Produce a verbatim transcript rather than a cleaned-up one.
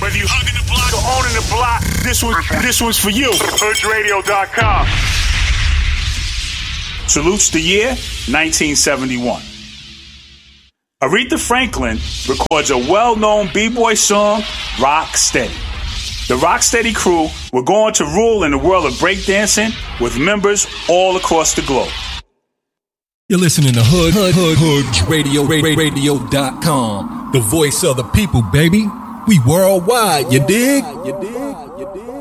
Whether you hugging the block or owning the block, this one, this one's for you. Hood Radio dot com. Salutes the year nineteen seventy-one. Aretha Franklin records a well-known b-boy song, Rock Steady. The Rock Steady crew were going to rule in the world of breakdancing with members all across the globe. You're listening to Hood, Hood, Hood, Hood Radio, Radio dot com. The voice of the people, baby. We worldwide, you dig? You dig? You dig?